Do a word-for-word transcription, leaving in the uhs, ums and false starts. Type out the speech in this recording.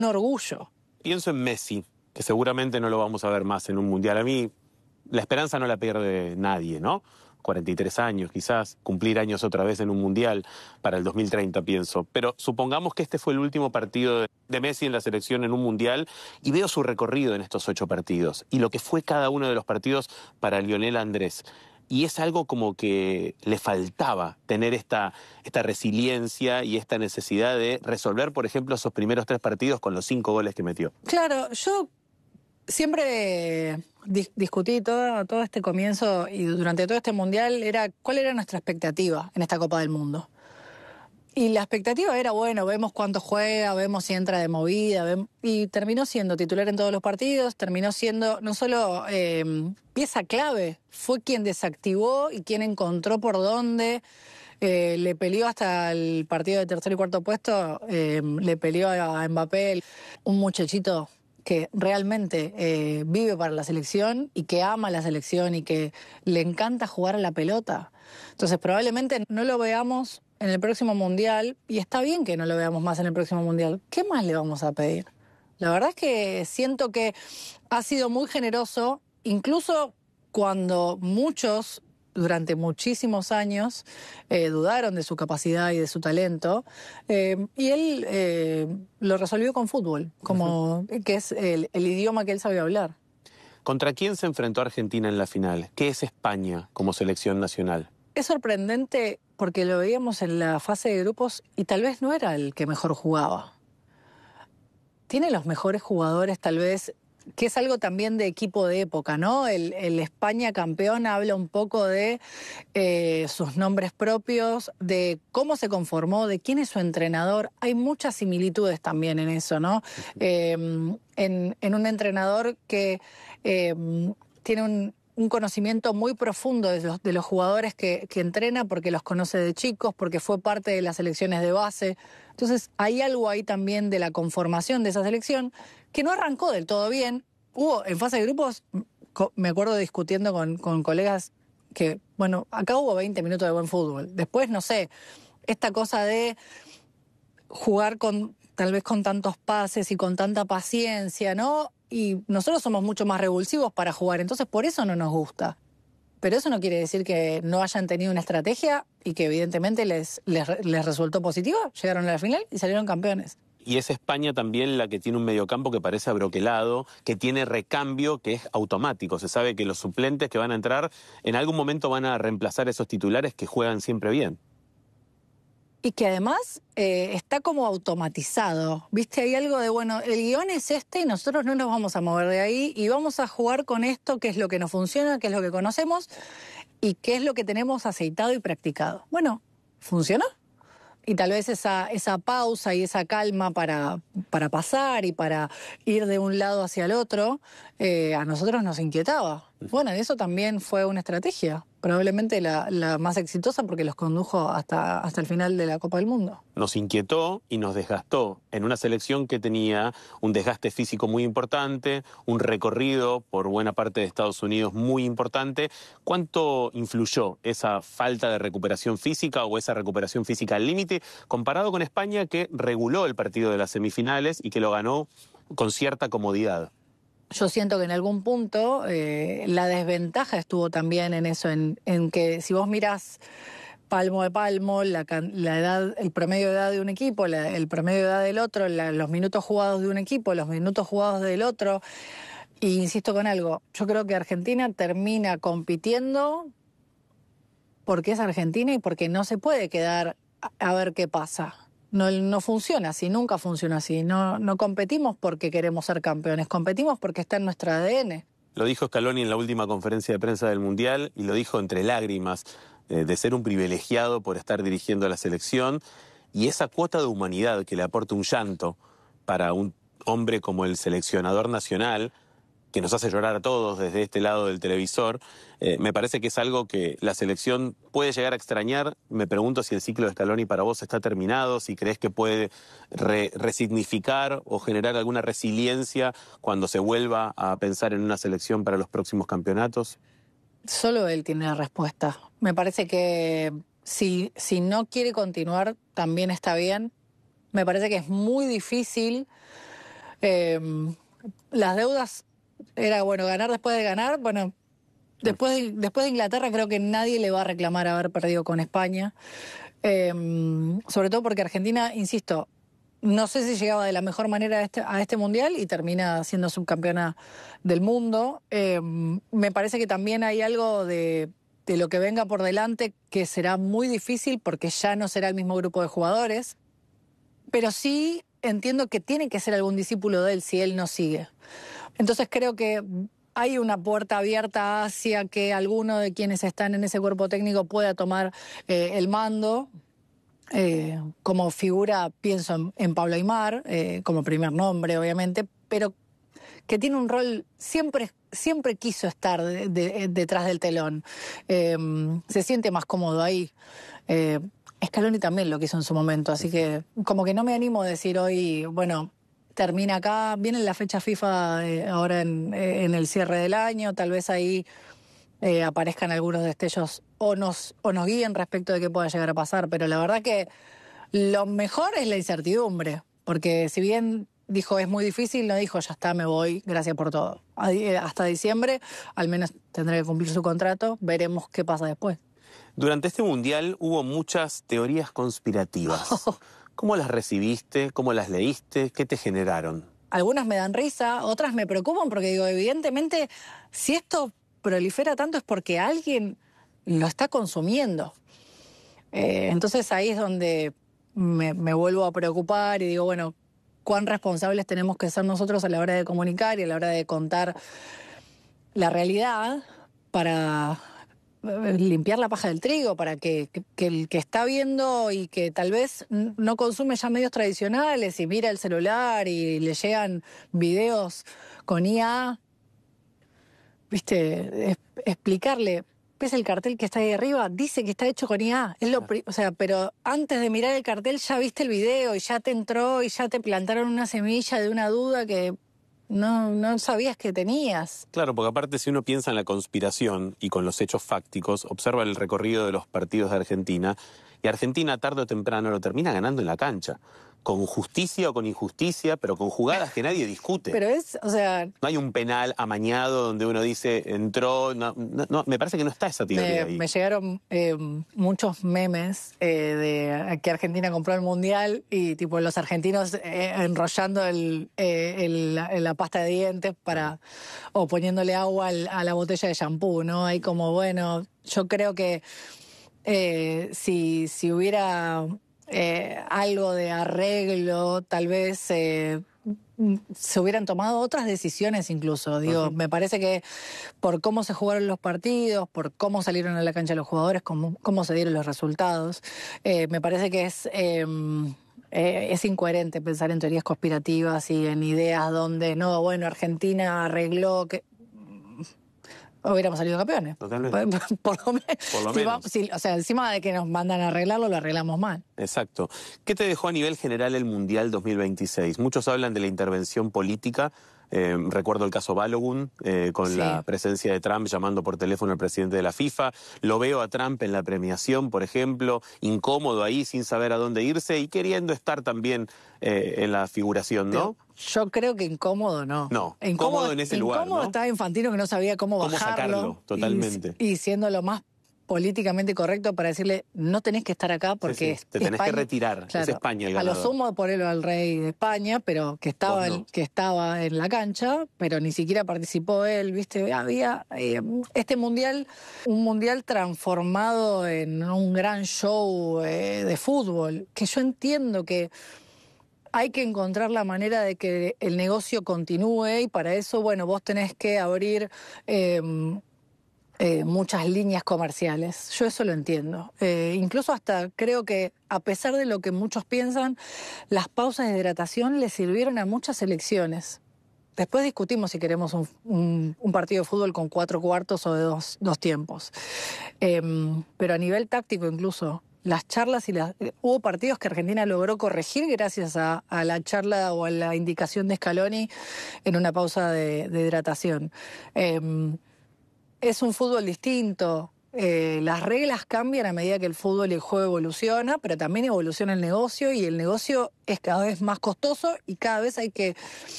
un orgullo. Pienso en Messi, que seguramente no lo vamos a ver más en un mundial. A mí la esperanza no la pierde nadie, ¿no? cuarenta y tres años, quizás, cumplir años otra vez en un mundial para el dos mil treinta, pienso. Pero supongamos que este fue el último partido de Messi en la selección en un mundial y veo su recorrido en estos ocho partidos y lo que fue cada uno de los partidos para Lionel Andrés. Y es algo como que le faltaba tener esta, esta resiliencia y esta necesidad de resolver, por ejemplo, esos primeros tres partidos con los cinco goles que metió. Claro, yo siempre dis discutí todo, todo este comienzo y durante todo este mundial era cuál era nuestra expectativa en esta Copa del Mundo. Y la expectativa era, bueno, vemos cuánto juega, vemos si entra de movida, vemos, y terminó siendo titular en todos los partidos, terminó siendo no solo eh, pieza clave, fue quien desactivó y quien encontró por dónde, eh, le peleó hasta el partido de tercer y cuarto puesto, eh, le peleó a Mbappé, un muchachito que realmente eh, vive para la selección y que ama la selección y que le encanta jugar a la pelota. Entonces probablemente no lo veamos en el próximo Mundial, y está bien que no lo veamos más en el próximo Mundial. ¿Qué más le vamos a pedir? La verdad es que siento que ha sido muy generoso, incluso cuando muchos, durante muchísimos años, eh, dudaron de su capacidad y de su talento, eh, y él eh, lo resolvió con fútbol, como, uh-huh. que es el, el idioma que él sabe hablar. ¿Contra quién se enfrentó Argentina en la final? ¿Qué es España como selección nacional? Es sorprendente porque lo veíamos en la fase de grupos y tal vez no era el que mejor jugaba. Tiene los mejores jugadores tal vez, que es algo también de equipo de época, ¿no? El, el España campeón habla un poco de eh, sus nombres propios, de cómo se conformó, de quién es su entrenador. Hay muchas similitudes también en eso, ¿no? Eh, en, en un entrenador que eh, tiene un... un conocimiento muy profundo de los, de los jugadores que, que entrena, porque los conoce de chicos, porque fue parte de las selecciones de base. Entonces hay algo ahí también de la conformación de esa selección que no arrancó del todo bien. Hubo en fase de grupos, me acuerdo discutiendo con, con colegas que, bueno, acá hubo veinte minutos de buen fútbol. Después, no sé, esta cosa de jugar con tal vez con tantos pases y con tanta paciencia, ¿no? Y nosotros somos mucho más revulsivos para jugar, entonces por eso no nos gusta. Pero eso no quiere decir que no hayan tenido una estrategia y que evidentemente les, les, les resultó positiva, llegaron a la final y salieron campeones. Y es España también la que tiene un mediocampo que parece abroquelado, que tiene recambio, que es automático. Se sabe que los suplentes que van a entrar en algún momento van a reemplazar a esos titulares que juegan siempre bien. Y que además eh, está como automatizado, ¿viste? Hay algo de, bueno, el guión es este y nosotros no nos vamos a mover de ahí y vamos a jugar con esto, que es lo que nos funciona, que es lo que conocemos y que es lo que tenemos aceitado y practicado. Bueno, ¿funcionó? Y tal vez esa, esa pausa y esa calma para, para pasar y para ir de un lado hacia el otro, eh, a nosotros nos inquietaba. Bueno, eso también fue una estrategia, probablemente la, la más exitosa porque los condujo hasta, hasta el final de la Copa del Mundo. Nos inquietó y nos desgastó en una selección que tenía un desgaste físico muy importante, un recorrido por buena parte de Estados Unidos muy importante. ¿Cuánto influyó esa falta de recuperación física o esa recuperación física al límite comparado con España, que reguló el partido de las semifinales y que lo ganó con cierta comodidad? Yo siento que en algún punto eh, la desventaja estuvo también en eso, en, en que si vos mirás palmo de palmo, la, la edad, el promedio de edad de un equipo, la, el promedio de edad del otro, la, los minutos jugados de un equipo, los minutos jugados del otro, y insisto con algo, yo creo que Argentina termina compitiendo porque es Argentina y porque no se puede quedar a, a ver qué pasa. No, no funciona así, nunca funciona así. No, no competimos porque queremos ser campeones, competimos porque está en nuestro A D N. Lo dijo Scaloni en la última conferencia de prensa del Mundial y lo dijo entre lágrimas, eh, de ser un privilegiado por estar dirigiendo a la selección, y esa cuota de humanidad que le aporta un llanto para un hombre como el seleccionador nacional, que nos hace llorar a todos desde este lado del televisor, eh, me parece que es algo que la selección puede llegar a extrañar. Me pregunto si el ciclo de Scaloni para vos está terminado, si crees que puede re resignificar o generar alguna resiliencia cuando se vuelva a pensar en una selección para los próximos campeonatos. Solo él tiene la respuesta. Me parece que si, si no quiere continuar, también está bien. Me parece que es muy difícil Eh, las deudas era, bueno, ganar después de ganar, bueno, después de, después de Inglaterra creo que nadie le va a reclamar haber perdido con España, eh, sobre todo porque Argentina, insisto, no sé si llegaba de la mejor manera a este, a este Mundial y termina siendo subcampeona del mundo. Eh, me parece que también hay algo de, de lo que venga por delante que será muy difícil porque ya no será el mismo grupo de jugadores, pero sí entiendo que tiene que ser algún discípulo de él si él no sigue. Entonces creo que hay una puerta abierta hacia que alguno de quienes están en ese cuerpo técnico pueda tomar eh, el mando. Eh, como figura pienso en, en Pablo Aimar, eh, como primer nombre obviamente, pero que tiene un rol, siempre, siempre quiso estar de, de, detrás del telón. Eh, se siente más cómodo ahí. Eh, Scaloni también lo quiso en su momento, así que como que no me animo a decir hoy, bueno, termina acá, viene la fecha FIFA eh, ahora en, eh, en el cierre del año, tal vez ahí eh, aparezcan algunos destellos o nos, o nos guíen respecto de qué pueda llegar a pasar, pero la verdad que lo mejor es la incertidumbre, porque si bien dijo es muy difícil, no dijo ya está, me voy, gracias por todo. Hasta diciembre al menos tendré que cumplir su contrato, veremos qué pasa después. Durante este Mundial hubo muchas teorías conspirativas. Oh. ¿Cómo las recibiste? ¿Cómo las leíste? ¿Qué te generaron? Algunas me dan risa, otras me preocupan porque digo, evidentemente, si esto prolifera tanto es porque alguien lo está consumiendo. Eh, entonces ahí es donde me, me vuelvo a preocupar y digo, bueno, cuán responsables tenemos que ser nosotros a la hora de comunicar y a la hora de contar la realidad para limpiar la paja del trigo, para que, que, que el que está viendo y que tal vez no consume ya medios tradicionales y mira el celular y le llegan videos con I A, viste, es, explicarle, ves el cartel que está ahí arriba, dice que está hecho con I A, es lo, o sea, pero antes de mirar el cartel ya viste el video y ya te entró y ya te plantaron una semilla de una duda que No, no sabías que tenías. Claro, porque aparte si uno piensa en la conspiración y con los hechos fácticos, observa el recorrido de los partidos de Argentina y Argentina tarde o temprano lo termina ganando en la cancha. Con justicia o con injusticia, pero con jugadas que nadie discute. Pero es, o sea... No hay un penal amañado donde uno dice, entró... No, no, no, me parece que no está esa teoría me, ahí. Me llegaron eh, muchos memes eh, de que Argentina compró el Mundial y tipo los argentinos eh, enrollando el, eh, el, la, la pasta de dientes para o poniéndole agua al, a la botella de shampoo, ¿no? Hay como, bueno, yo creo que eh, si, si hubiera... Eh, algo de arreglo, tal vez eh, se hubieran tomado otras decisiones incluso. Digo, uh-huh. Me parece que por cómo se jugaron los partidos, por cómo salieron a la cancha los jugadores, cómo, cómo se dieron los resultados, eh, me parece que es... Eh, Eh, es incoherente pensar en teorías conspirativas y en ideas donde, no, bueno, Argentina arregló que... hubiéramos salido campeones. Totalmente. Por, por lo, me, por lo si menos. Va, si, o sea, encima de que nos mandan a arreglarlo, lo arreglamos mal. Exacto. ¿Qué te dejó a nivel general el Mundial dos mil veintiséis? Muchos hablan de la intervención política. Eh, recuerdo el caso Balogun, eh, con sí. la presencia de Trump llamando por teléfono al presidente de la FIFA. Lo veo a Trump en la premiación, por ejemplo, incómodo ahí, sin saber a dónde irse y queriendo estar también eh, en la figuración, ¿no? Pero yo creo que incómodo no. No, incómodo, incómodo en ese lugar, Incómodo ¿no? estaba Infantino que no sabía cómo, ¿Cómo bajarlo. sacarlo? Totalmente. Y, y siendo lo más políticamente correcto para decirle no tenés que estar acá porque sí, sí. te tenés España, que retirar, claro, es España el ganador. A lo sumo ponerlo al rey de España, pero que estaba, no. que estaba en la cancha, pero ni siquiera participó él, viste, había eh, este mundial, un mundial transformado en un gran show eh, de fútbol, que yo entiendo que hay que encontrar la manera de que el negocio continúe y para eso, bueno, vos tenés que abrir eh, Eh, muchas líneas comerciales. Yo eso lo entiendo. Eh, incluso hasta creo que, a pesar de lo que muchos piensan, las pausas de hidratación le sirvieron a muchas selecciones. Después discutimos si queremos un, un, un partido de fútbol con cuatro cuartos o de dos, dos tiempos. Eh, pero a nivel táctico incluso, las charlas y las... Hubo partidos que Argentina logró corregir gracias a, a la charla o a la indicación de Scaloni en una pausa de, de hidratación. Eh, Es un fútbol distinto, eh, las reglas cambian a medida que el fútbol y el juego evoluciona, pero también evoluciona el negocio y el negocio es cada vez más costoso y cada vez hay que